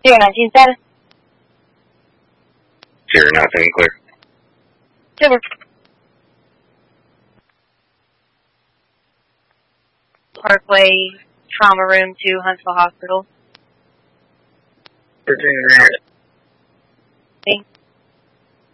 Zero 19 status. 019 clear. Super. Parkway, trauma room to Huntsville Hospital. Virginia Grant. Thanks.